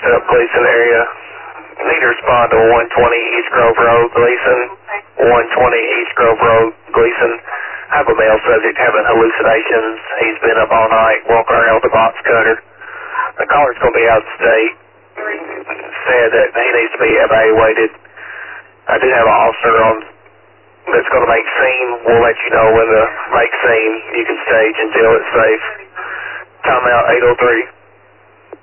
up Gleason area. Need to respond to 120 East Grove Road, Gleason. 120 East Grove Road, Gleason. I have a male subject having hallucinations. He's been up all night, walking around with a box cutter. The caller's going to be out of state. Said that he needs to be evaluated. I do have an officer on that's going to make scene. We'll let you know when to make scene. You can stage until it's safe. Timeout 803.